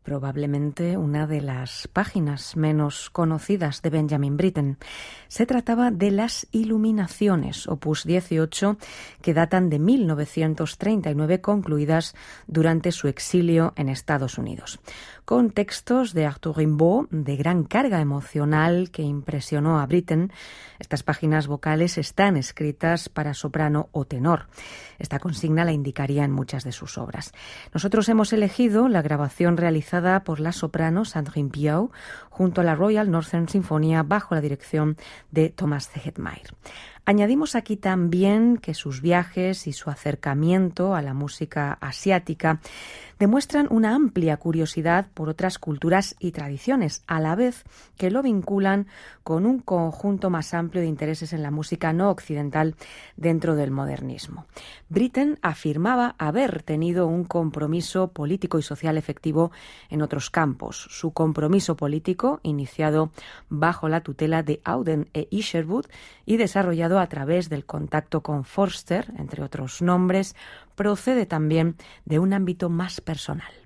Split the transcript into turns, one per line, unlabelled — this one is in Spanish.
probablemente una de las páginas menos conocidas de Benjamin Britten. Se trataba de las Iluminaciones, opus 18, que datan de 1939, concluidas durante su exilio en Estados Unidos. Con textos de Arthur Rimbaud de gran carga emocional que impresionó a Britten, estas páginas vocales están escritas para soprano o tenor. Esta consigna la indicaría en muchas de sus obras. Nosotros hemos elegido la grabación realizada por la soprano Sandrine Piau junto a la Royal Northern Sinfonia bajo la dirección de Thomas Hetmeyer. Añadimos aquí también que sus viajes y su acercamiento a la música asiática demuestran una amplia curiosidad por otras culturas y tradiciones, a la vez que lo vinculan con un conjunto más amplio de intereses en la música no occidental dentro del modernismo. Britten afirmaba haber tenido un compromiso político y social efectivo en otros campos. Su compromiso político, iniciado bajo la tutela de Auden e Isherwood y desarrollado a través del contacto con Forster, entre otros nombres, procede también de un ámbito más personal.